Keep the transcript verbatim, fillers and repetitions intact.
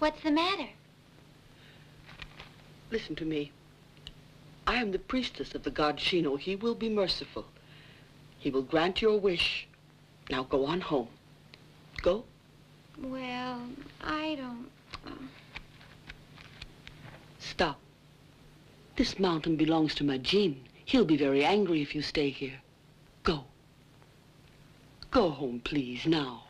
What's the matter? Listen to me. I am the priestess of the god Shino. He will be merciful. He will grant your wish. Now go on home. Go. Well, I don't... Uh... Stop. This mountain belongs to Majin. He'll be very angry if you stay here. Go. Go home, please, now.